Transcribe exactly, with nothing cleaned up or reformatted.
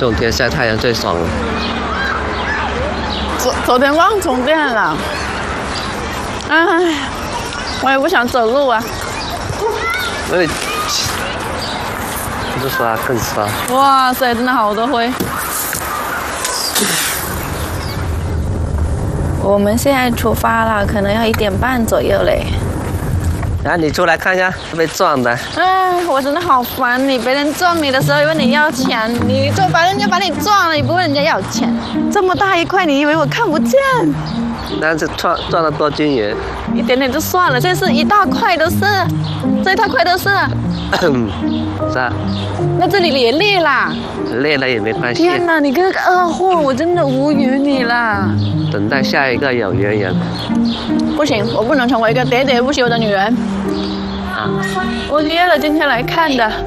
这种天晒太阳最爽了。 昨昨天忘充电了，哎，我也不想走路啊。 那你不刷更刷。 哇塞，真的好多灰。我们现在出发了，可能要一点半左右嘞。 然后你出来看一下，被撞的。 哎，我真的好烦你！别人撞你的时候问你要钱，你就把人家把你撞了，你不问人家要钱。这么大一块，你以为我看不见？ 那是撞撞得多均匀。 一点点就算了，这是一大块都是，这一大块都是。 是啊。 那这里也裂啦。 裂了也没关系。 天哪，你这个二货，我真的无语你了。 等待下一个有缘人。 不行，我不能成为一个喋喋不休的女人。 啊， 我约了今天来看的。